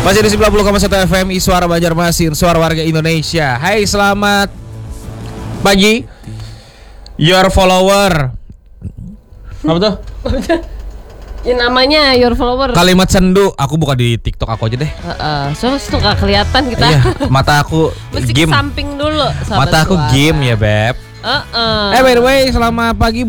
Masih di 90,1 FM Suara Banjarmasin, suara warga Indonesia. Hai, selamat pagi. Your follower. Apa tuh? Ya namanya your follower. Kalimat sendu. Aku buka di TikTok aku aja deh. So gak kelihatan kita. Iya, mata aku mesti game. ke samping dulu. Mata aku suara. game ya, Beb. By the way, selamat pagi